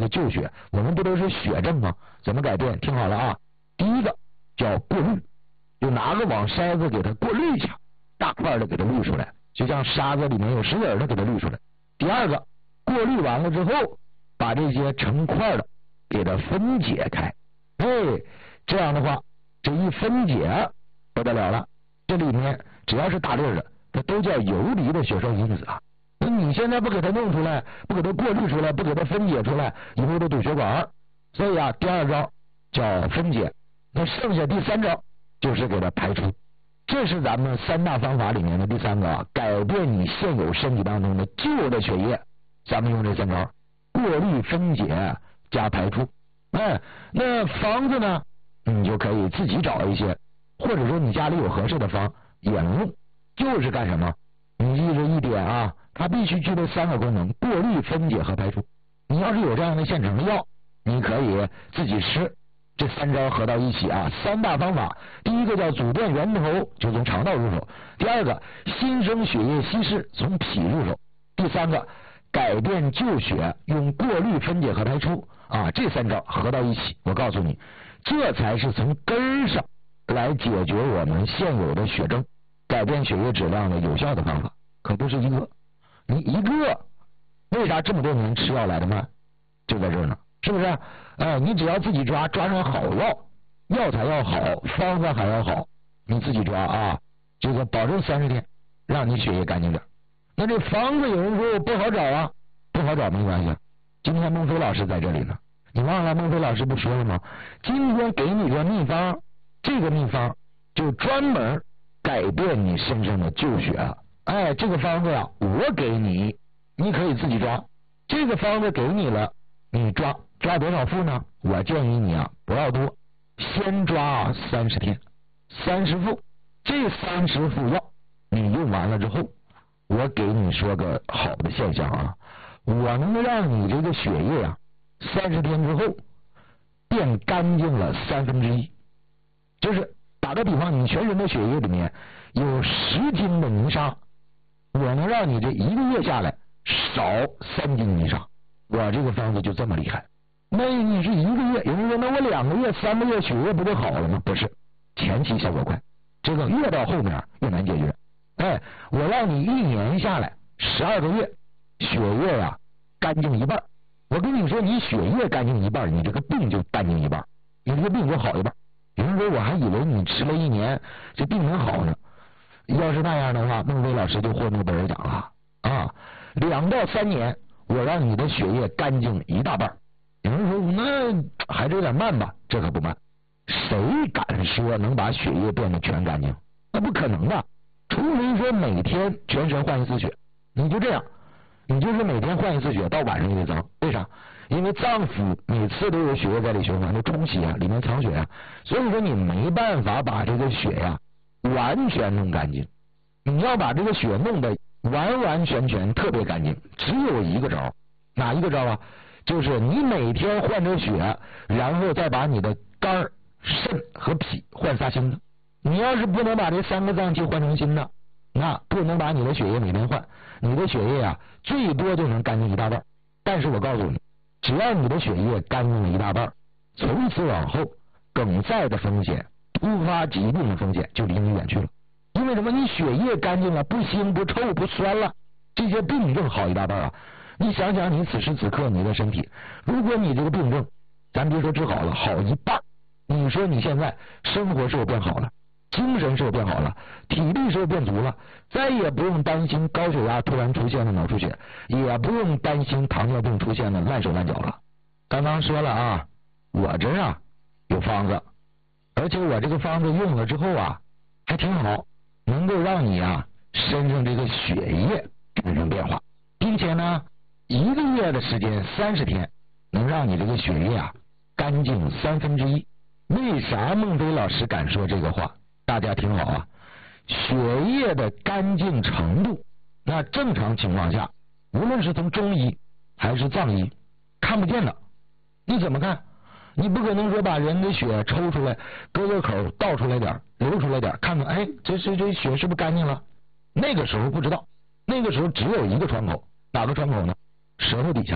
的旧血。我们不都是血症吗？怎么改变？听好了啊，第一个叫过滤，就拿个网筛子给它过滤一下，大块的给它滤出来，就像沙子里面有石子的给它滤出来。第二个，过滤完了之后，把这些成块的给它分解开，这样的话，这一分解不得了了，这里面只要是大粒的，它都叫游离的血栓因子啊。那你现在不给它弄出来，不给它过滤出来，不给它分解出来，以后都堵血管。所以啊，第二招叫分解，那剩下第三招就是给它排出。这是咱们三大方法里面的第三个，改变你现有身体当中的旧的血液。咱们用这三招：过滤、分解加排出。那方子呢，你就可以自己找一些，或者说你家里有合适的方也能用。就是干什么？你记着一点啊，它必须具备三个功能：过滤、分解和排出。你要是有这样的现成的药，你可以自己吃。这三招合到一起啊，三大方法。第一个叫阻断源头，就从肠道入手；第二个新生血液稀释，从脾入手；第三个改变旧血，用过滤、分解和排出啊。这三招合到一起，我告诉你，这才是从根上来解决我们现有的血症，改变血液质量的有效的方法。可不是一个，你一个为啥这么多年吃药来的慢？就在这儿呢，是不是？你只要自己抓上好药，药材要好，方子还要好，你自己抓啊，这个保证30天让你血液干净点。那这方子有人说不好找啊，不好找没关系，今天孟非老师在这里呢，你忘了孟非老师不说了吗？今天给你个秘方，这个秘方就专门改变你身上的旧血。这个方子啊，我给你，你可以自己抓。这个方子给你了，你抓多少副呢？我建议你啊，不要多，先抓30天，30副。这30副药你用完了之后，我给你说个好的现象啊，我能让你这个血液啊，30天之后变干净了1/3。就是打个比方，你全身的血液里面有10斤的泥沙，我能让你这1个月下来少3斤泥沙。我这个方子就这么厉害。那你是1个月，有人说那我2个月、3个月血液不就好了吗？不是，前期效果快，这个越到后面越难解决。我让你1年下来12个月，血液啊干净一半。我跟你说，你血液干净一半，你这个病就干净一半，你这个病就好一半。有人说我还以为你吃了1年这病能好呢，要是那样的话，孟非老师就获诺贝尔奖了啊！2到3年，我让你的血液干净1大半。有人说那还是有点慢吧？这可不慢。谁敢说能把血液变得全干净？那不可能的，除非说每天全身换1次血。你就这样，你就是每天换1次血，到晚上也得脏。为啥？因为脏腑每次都有血液在里循环，都充血啊，里面藏血啊，所以说你没办法把这个血呀完全弄干净。你要把这个血弄得完完全全特别干净，只有一个招。哪一个招啊？就是你每天换着血，然后再把你的肝、肾和脾换仨新的。你要是不能把这3个脏器换成新的，那不能把你的血液每天换，你的血液啊最多就能干净1大半。但是我告诉你，只要你的血液干净了1大半，从此往后梗塞的风险、突发疾病的风险就离你远去了。因为什么？你血液干净了，不腥不臭不酸了，这些病症好1大半啊。你想想，你此时此刻你的身体，如果你这个病症咱别说治好了，好1半，你说你现在生活是不是变好了，精神是不是变好了，体力是不是变足了，再也不用担心高血压突然出现的脑出血，也不用担心糖尿病出现的烂手烂脚了。刚刚说了啊，我这啊有方子，而且我这个方子用了之后啊还挺好，能够让你啊身上这个血液产生变化，并且呢1个月的时间30天能让你这个血液啊干净1/3。为啥孟非老师敢说这个话？大家听好啊，血液的干净程度，那正常情况下，无论是从中医还是藏医看不见的。你怎么看？你不可能说把人的血抽出来，割个口倒出来点，流出来点，看看这血是不是干净了？那个时候不知道，那个时候只有一个窗口，哪个窗口呢？舌头底下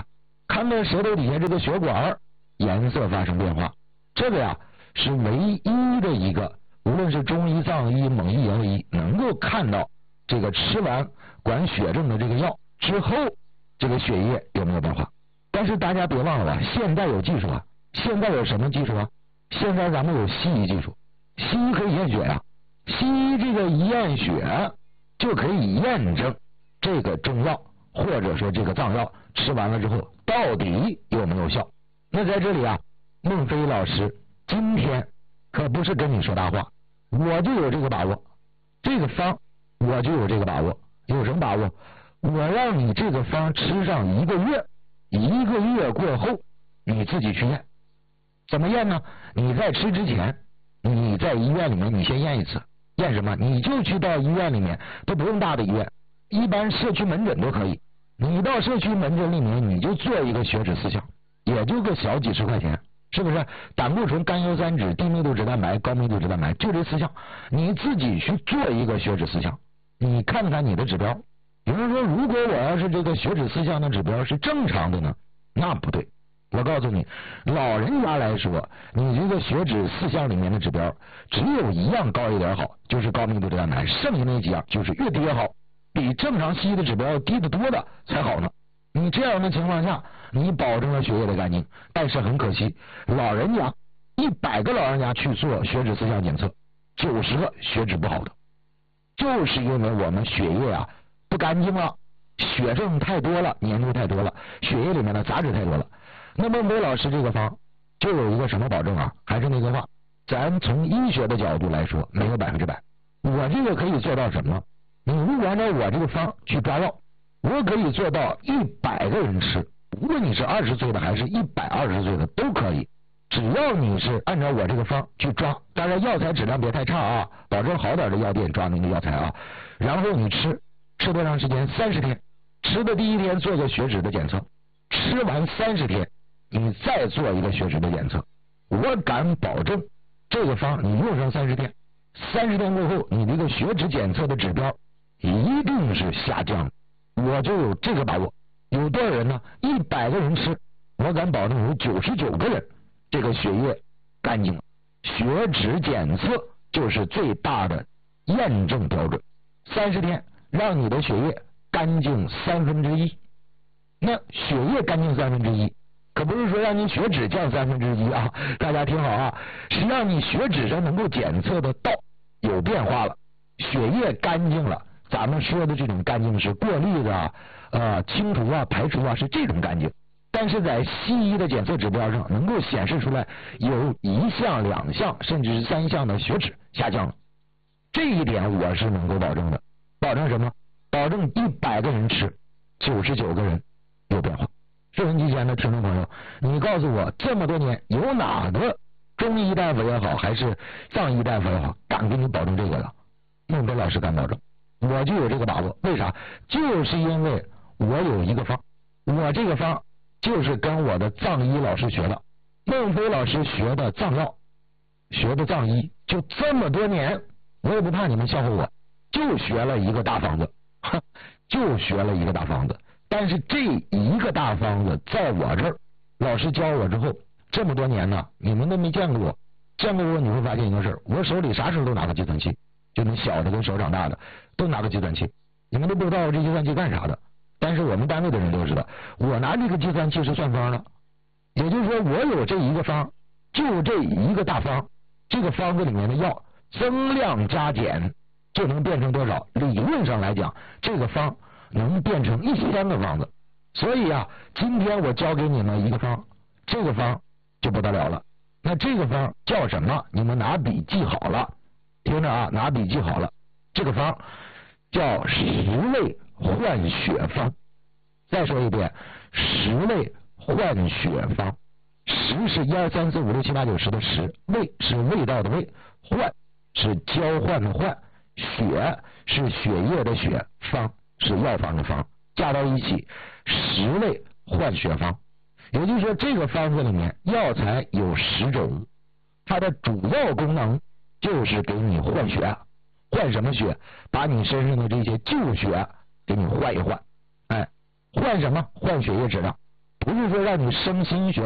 看到舌头底下这个血管颜色发生变化，这个呀是唯一的一个，无论是中医、藏医、蒙医、瑶医，能够看到这个吃完管血症的这个药之后，这个血液有没有变化。但是大家别忘了现在有技术啊，现在有什么技术啊？现在咱们有西医技术，西医可以验血呀，西医这个一验血就可以验证这个中药或者说这个藏药吃完了之后到底有没有效。那在这里啊，孟非老师今天可不是跟你说大话，我就有这个把握，这个方我就有这个把握。有什么把握？我让你这个方吃上1个月，1个月过后你自己去验。怎么验呢？你在吃之前，你在医院里面你先验一次。验什么？你就去到医院里面，都不用大的医院，一般社区门诊都可以。你到社区门诊里面，你就做一个血脂4项，也就个小几十块钱，是不是？胆固醇、甘油三酯、低密度脂蛋白、高密度脂蛋白，就这4项，你自己去做一个血脂4项，你看看你的指标。有人说，如果我要是这个血脂4项的指标是正常的呢？那不对。我告诉你，老人家来说，你这个血脂4项里面的指标，只有1样高一点好，就是高密度脂蛋白，剩下那几样就是越低越好，比正常西医的指标要低得多的才好呢。你这样的情况下，你保证了血液的干净，但是很可惜，老人家100个老人家去做血脂4项检测，90个血脂不好的，就是因为我们血液啊不干净了，血症太多了，粘度太多了，血液里面的杂质太多了。那孟非老师这个方就有一个什么保证啊？还是那个话，咱从医学的角度来说，没有100%。我这个可以做到什么？你如果按照我这个方去抓药，我可以做到100个人吃，无论你是20岁的还是120岁的都可以，只要你是按照我这个方去抓，当然药材质量别太差啊，保证好点的药店抓那个药材啊。然后你吃多长时间？30天，吃的第1天做个血脂的检测，吃完30天你再做一个血脂的检测，我敢保证这个方你用上30天，30天过后你这个血脂检测的指标一定是下降的，我就有这个把握。有多少人呢？100个人吃，我敢保证有99个人这个血液干净了。血脂检测就是最大的验证标准，30天让你的血液干净1/3，那血液干净1/3，可不是说让你血脂降1/3啊！大家听好啊，是让你血脂上能够检测得到有变化了，血液干净了。咱们说的这种干净是过滤的清除啊、排除啊，是这种干净。但是在西医的检测指标上，能够显示出来有1项、2项，甚至是3项的血脂下降了，这一点我是能够保证的。保证什么？保证100个人吃，99个人有变化。收音机前的听众朋友，你告诉我，这么多年有哪个中医大夫也好，还是藏医大夫也好，敢给你保证这个的？孟非老师敢保证，我就有这个把握。为啥？就是因为我有一个方，我这个方就是跟我的藏医老师学的。孟非老师学的藏药，学的藏医，就这么多年，我也不怕你们笑话我，就学了一个大方子，就学了一个大方子。但是这一个大方子在我这儿，老师教我之后，这么多年呢，你们都没见过我，见过我你会发现一个事儿，我手里啥时候都拿个计算器，就那小的跟手掌大的都拿个计算器，你们都不知道我这计算器干啥的，但是我们单位的人都知道，我拿这个计算器是算方的，也就是说我有这一个方，就这一个大方，这个方子里面的药增量加减就能变成多少？理论上来讲，这个方能变成1000个方子。所以啊，今天我教给你们一个方，这个方就不得了了。那这个方叫什么？你们拿笔记好了，听着啊，拿笔记好了。这个方叫10味换血方。再说一遍，10味换血方。10是1、2、3、4、5、6、7、8、9、10的10，味是味道的味，换是交换的换，血是血液的血，方是药方的方，加到一起10味换血方。也就是说，这个方子里面药材有10种，它的主要功能就是给你换血。换什么血？把你身上的这些旧血给你换一换。换什么？换血液质量。 不是说让你生心血